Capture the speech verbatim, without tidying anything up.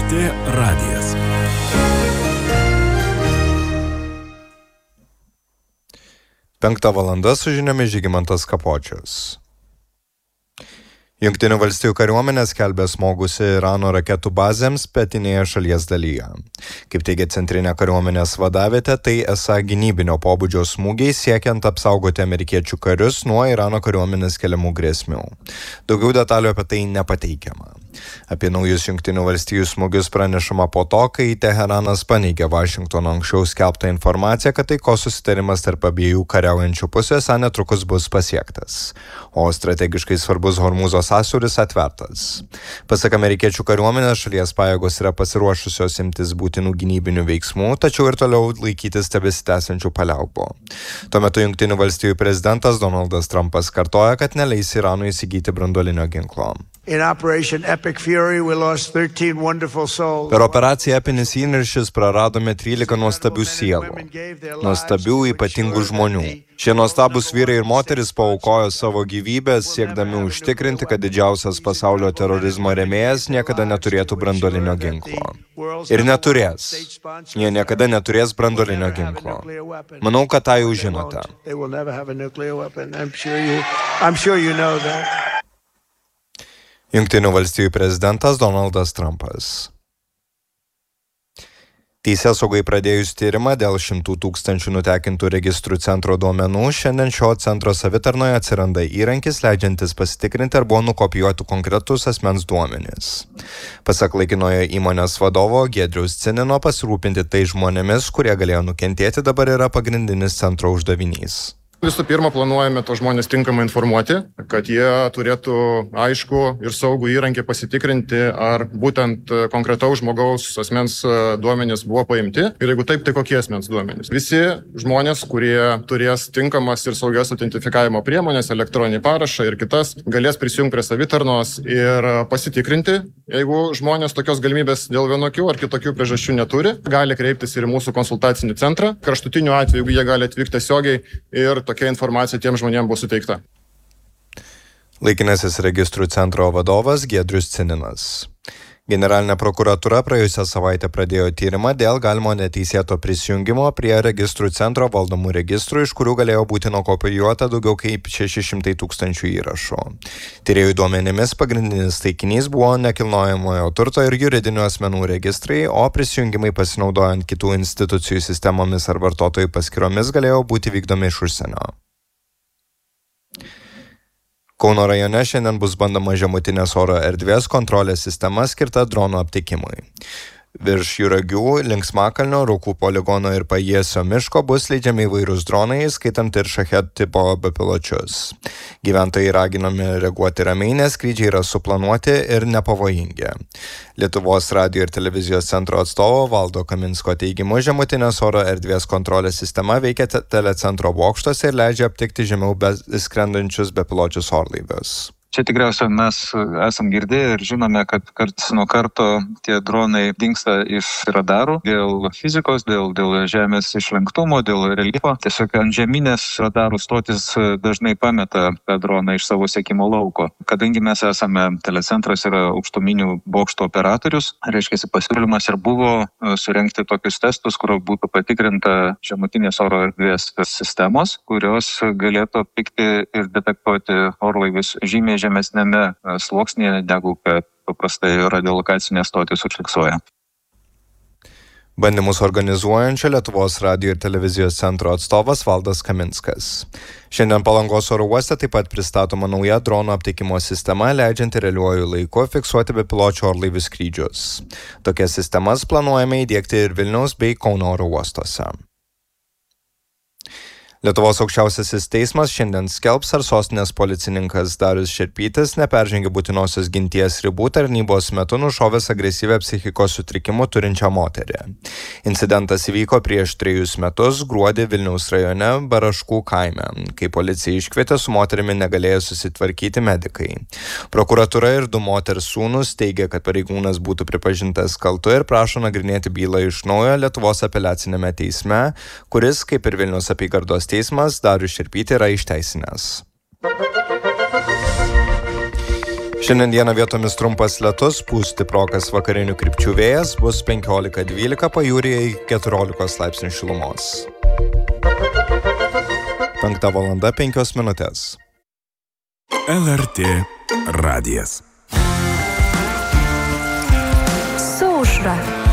T radijas. Penkta valanda su žiniomis Žygimantas Kapočius. Jungtinių valstijų kariuomenė skelbia smogusi Irano raketų bazėms pietinėje šalies dalyje. Kaip teigia centrinė kariuomenės vadavietė, tai esą gynybinio pobūdžio smūgiai siekiant apsaugoti amerikiečių karius nuo Irano kariuomenės keliamų grėsmių. Daugiau detalių apie tai nepateikiama. Apie naujus Jungtinių valstijų smūgius pranešama po to, kai Teheranas paneigė Vašingtono anksčiau skelbtą informaciją, kad taikos susitarimas tarp abiejų kariaujančių pusės netrukus bus pasiektas, o strategiškai svarbus Hormūzo sąsiauris atvertas. Pasak amerikiečių kariuomenės, šalies pajėgos yra pasiruošusios imtis būtinų gynybinių veiksmų, tačiau ir toliau laikytis tebesitęsiančių paliaubų. Tuo metu Jungtinių valstijų prezidentas Donaldas Trumpas kartoja, kad neleis Iranui įsigyti branduolinio ginklo. Per operaciją Epinis įniršis praradome trylika nuostabių sielų, nuostabių ypatingų žmonių. Šie nuostabūs vyrai ir moteris paaukojo savo gyvybės, siekdami užtikrinti, kad didžiausias pasaulio terorizmo rėmėjas niekada neturėtų branduolinio ginklo. Ir neturės. Jie niekada neturės branduolinio ginklo. Manau, kad tą jau žinote. Jungtinių valstijų prezidentas Donaldas Trumpas. Teisėsaugai pradėjus tyrimą dėl šimtų tūkstančių nutekintų registrų centro duomenų, šiandien šio centro savitarnoje atsiranda įrankis, leidžiantis pasitikrinti, ar buvo nukopijuoti konkretus asmens duomenys. Pasak laikinojo įmonės vadovo Giedriaus Cinino, pasirūpinti tai žmonėmis, kurie galėjo nukentėti, dabar yra pagrindinis centro uždavinys. Visų pirma, planuojame to žmonės tinkamai informuoti, kad jie turėtų aišku ir saugų įrankį pasitikrinti, ar būtent konkretaus žmogaus asmens duomenys buvo paimti ir jeigu taip, tai kokie asmens duomenys. Visi žmonės, kurie turės tinkamas ir saugias autentifikavimo priemonės, elektroninį parašą ir kitas, galės prisijungti prie savitarnos ir pasitikrinti. Jeigu žmonės tokios galimybės dėl vienokių ar kitokių priežasčių neturi, gali kreiptis ir į mūsų konsultacinį centrą. Kraštutiniu atveju jie gali atvykti tiesiogiai ir tokia informacija tiem žmonėms bus suteikta. Laikinasis registrų centro vadovas Giedrius Cininas. Generalinė prokuratūra praėjusią savaitę pradėjo tyrimą dėl galimo neteisėto prisijungimo prie registrų centro valdomų registrų, iš kurių galėjo būti nukopijuota daugiau kaip šeši šimtai tūkstančių įrašų. Tyrėjų duomenimis pagrindinis taikinys buvo nekilnojamojo turto ir juridinių asmenų registrai, o prisijungimai pasinaudojant kitų institucijų sistemomis ar vartotojų paskyromis galėjo būti vykdomi iš užsienio. Kauno rajone šiandien bus bandoma žemutinės oro erdvės kontrolės sistema skirta dronų aptikimui. Virš Juragių, Linksmakalnio, Rukų poligono ir Pajiesio miško bus leidžiami įvairūs dronai, skaitant ir Šachet tipo bepiločius. Gyventojai raginami reaguoti ramiai, nes skrydžiai yra suplanuoti ir nepavojingi. Lietuvos radijo ir televizijos centro atstovo Valdo Kaminsko teigimu, žemutinės oro erdvės kontrolės sistema veikia telecentro bokštuose ir leidžia aptikti žemiau skrendančius bepiločius orlaivius. Čia tikriausiai mes esam girdėję ir žinome, kad karts nuo karto tie dronai dingsta iš radarų dėl fizikos, dėl, dėl žemės išlenktumo, dėl reljefo. Tiesiog ant žeminės radarų stotis dažnai pameta tą droną iš savo sekimo lauko. Kadangi mes esame telecentras ir aukštuminių bokšto operatorius, reiškia, pasiūlymas ir buvo surengti tokius testus, kur būtų patikrinta žemutinės oro erdvės sistemos, kurios galėtų aptikti ir detektuoti orlaivius žymiai žemesnėme sluoksnėje, negu kad paprastai radiolokacinės stotys užfiksuoja. Bandymus organizuojančio Lietuvos radijo ir televizijos centro atstovas Valdas Kaminskas. Šiandien Palangos oro uoste taip pat pristatoma nauja dronų aptikimo sistema, leidžianti realiuoju laiku fiksuoti bepiločių orlaivių skrydžius. Tokias sistemas planuojame įdiegti ir Vilniaus bei Kauno oro uostuose. Lietuvos aukščiausiasis teismas šiandien skelbs, ar sostinės policininkas Darius Šerpytis neperžengė būtinosios ginties ribų tarnybos metu nušovęs agresyvią psichikos sutrikimų turinčią moterį. Incidentas įvyko prieš trejus metus gruodį Vilniaus rajone Baraškų kaime, kai policija iškvietė su moterimi negalėjo susitvarkyti medikai. Prokuratūra ir du moters sūnus teigia, kad pareigūnas būtų pripažintas kaltu ir prašo nagrinėti bylą iš naujo Lietuvos apeliacinėme teisme, kuris, kaip ir Vilniaus apygardos teismas, Darių Šerpytį yra išteisinęs. Šiandien dieną vietomis trumpas lietus, pūs stiprokas vakarinių krypčių vėjas, bus penkiolika dvylika, pajūryje iki keturiolikos laipsnių šilumos. Penkta valanda penkios minutės. L R T radijas. Su aušra.